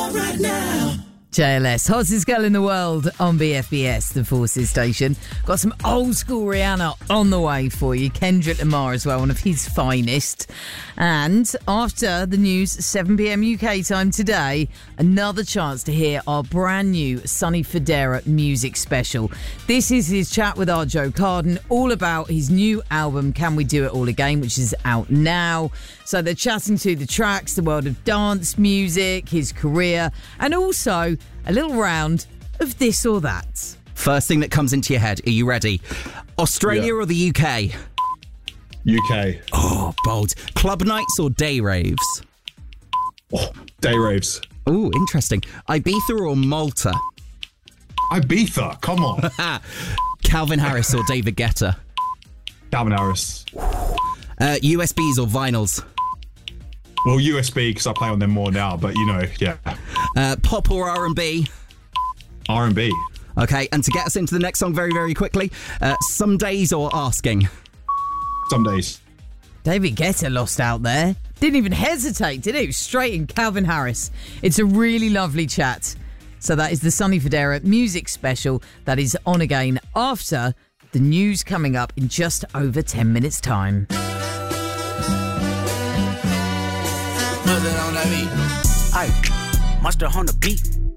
JLS, hottest girl in the world on BFBS, the Forces station. Got some old school Rihanna on the way for you. Kendrick Lamar as well, one of his finest. And after the news, 7 p.m. UK time today, another chance to hear our brand new Sonny Fodera music special. This is his chat with our Joe Carden, all about his new album, Can We Do It All Again, which is out now. So they're chatting to the tracks, the world of dance music, his career, and also a little round of this or that. First thing that comes into your head, are you ready? Australia or the UK? UK. Oh, bold. Club nights or day raves? Oh, day raves. Oh, interesting. Ibiza or Malta? Ibiza, come on. Calvin Harris or David Guetta? Calvin Harris. USBs or vinyls? Well, USB, because I play on them more now, but yeah. Pop or R&B? R&B. Okay, and to get us into the next song very, very quickly, Some Days or Asking? Some Days. David Guetta lost out there. Didn't even hesitate, did he? It was straight in Calvin Harris. It's a really lovely chat. So that is the Sonny Fodera music special that is on again after the news coming up in just over 10 minutes' time. Aye, mustard on the beat.